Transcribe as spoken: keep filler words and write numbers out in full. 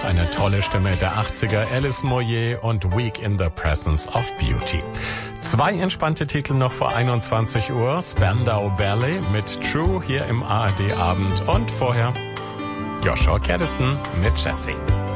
eine tolle Stimme der achtziger, Alice Moyer und Weak in the Presence of Beauty. Zwei entspannte Titel noch vor einundzwanzig Uhr, Spandau Ballet mit True hier im A R D Abend und vorher Joshua Caddison mit Jessie.